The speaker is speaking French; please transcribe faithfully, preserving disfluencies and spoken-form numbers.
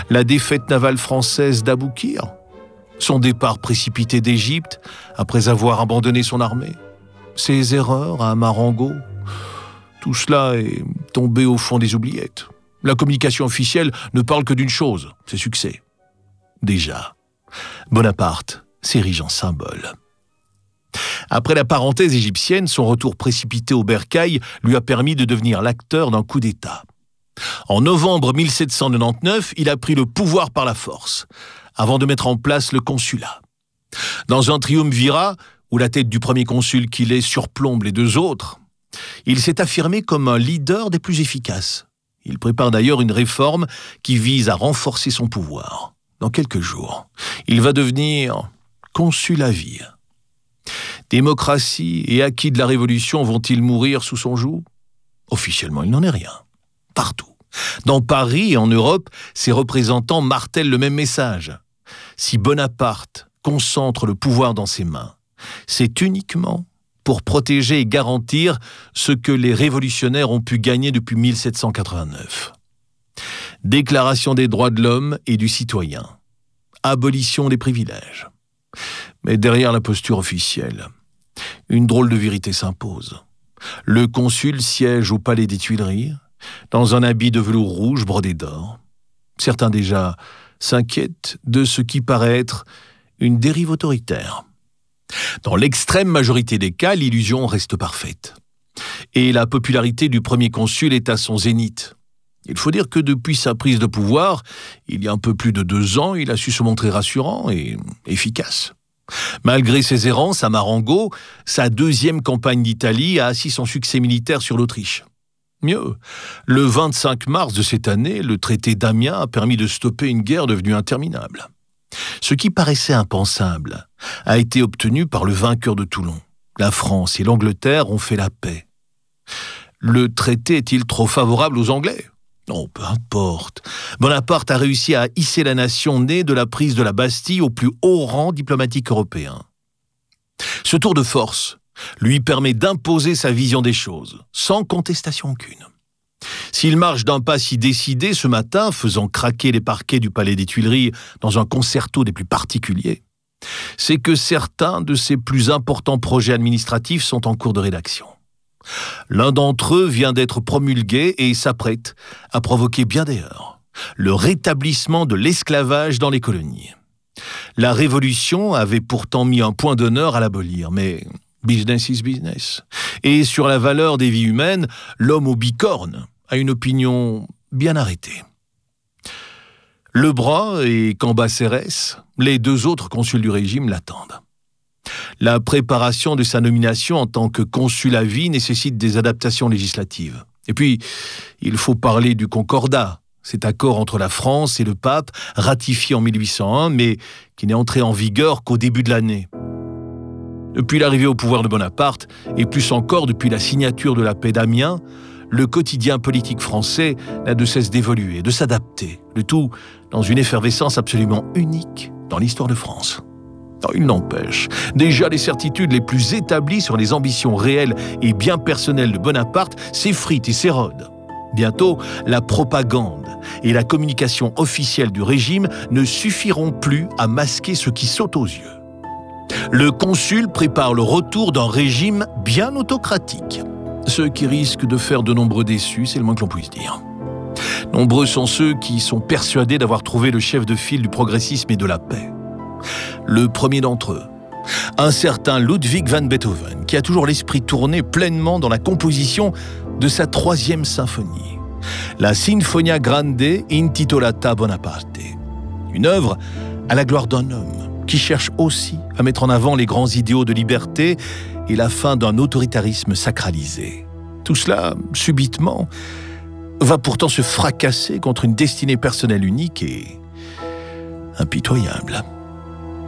La défaite navale française d'Aboukir, son départ précipité d'Égypte après avoir abandonné son armée, ses erreurs à Marengo, tout cela est tombé au fond des oubliettes. La communication officielle ne parle que d'une chose, ses succès. Déjà, Bonaparte s'érige en symbole. Après la parenthèse égyptienne, son retour précipité au bercail lui a permis de devenir l'acteur d'un coup d'État. En novembre mille sept cent quatre-vingt-dix-neuf, il a pris le pouvoir par la force, avant de mettre en place le consulat. Dans un triumvirat, où la tête du premier consul qu'il est surplombe les deux autres, il s'est affirmé comme un leader des plus efficaces. Il prépare d'ailleurs une réforme qui vise à renforcer son pouvoir. Dans quelques jours, il va devenir consul à vie. Démocratie et acquis de la Révolution vont-ils mourir sous son joug ? Officiellement, il n'en est rien. Partout. Dans Paris et en Europe, ses représentants martèlent le même message. Si Bonaparte concentre le pouvoir dans ses mains, c'est uniquement pour protéger et garantir ce que les révolutionnaires ont pu gagner depuis mille sept cent quatre-vingt-neuf. Déclaration des droits de l'homme et du citoyen. Abolition des privilèges. Mais derrière la posture officielle, une drôle de vérité s'impose. Le consul siège au palais des Tuileries, dans un habit de velours rouge brodé d'or. Certains déjà s'inquiètent de ce qui paraît être une dérive autoritaire. Dans l'extrême majorité des cas, l'illusion reste parfaite. Et la popularité du premier consul est à son zénith. Il faut dire que depuis sa prise de pouvoir, il y a un peu plus de deux ans, il a su se montrer rassurant et efficace. Malgré ses errances à Marengo, sa deuxième campagne d'Italie a assis son succès militaire sur l'Autriche. Mieux, le vingt-cinq mars de cette année, le traité d'Amiens a permis de stopper une guerre devenue interminable. Ce qui paraissait impensable a été obtenu par le vainqueur de Toulon. La France et l'Angleterre ont fait la paix. Le traité est-il trop favorable aux Anglais ? Non, peu importe. Bonaparte a réussi à hisser la nation née de la prise de la Bastille au plus haut rang diplomatique européen. Ce tour de force lui permet d'imposer sa vision des choses, sans contestation aucune. S'il marche d'un pas si décidé ce matin, faisant craquer les parquets du palais des Tuileries dans un concerto des plus particuliers, c'est que certains de ses plus importants projets administratifs sont en cours de rédaction. L'un d'entre eux vient d'être promulgué et s'apprête à provoquer bien des heurts. Le rétablissement de l'esclavage dans les colonies. La Révolution avait pourtant mis un point d'honneur à l'abolir, mais business is business. Et sur la valeur des vies humaines, l'homme aux bicornes a une opinion bien arrêtée. Lebrun et Cambacérès, les deux autres consuls du régime, l'attendent. La préparation de sa nomination en tant que consul à vie nécessite des adaptations législatives. Et puis, il faut parler du Concordat, cet accord entre la France et le pape, ratifié en mille huit cent un, mais qui n'est entré en vigueur qu'au début de l'année. Depuis l'arrivée au pouvoir de Bonaparte, et plus encore depuis la signature de la paix d'Amiens, le quotidien politique français n'a de cesse d'évoluer, de s'adapter, le tout dans une effervescence absolument unique dans l'histoire de France. Il n'empêche, déjà les certitudes les plus établies sur les ambitions réelles et bien personnelles de Bonaparte s'effritent et s'érodent. Bientôt, la propagande et la communication officielle du régime ne suffiront plus à masquer ce qui saute aux yeux. Le consul prépare le retour d'un régime bien autocratique, ce qui risque de faire de nombreux déçus, c'est le moins que l'on puisse dire. Nombreux sont ceux qui sont persuadés d'avoir trouvé le chef de file du progressisme et de la paix. Le premier d'entre eux, un certain Ludwig van Beethoven, qui a toujours l'esprit tourné pleinement dans la composition de sa troisième symphonie, la Sinfonia Grande Intitolata Bonaparte, une œuvre à la gloire d'un homme qui cherche aussi à mettre en avant les grands idéaux de liberté et la fin d'un autoritarisme sacralisé. Tout cela, subitement, va pourtant se fracasser contre une destinée personnelle unique et impitoyable.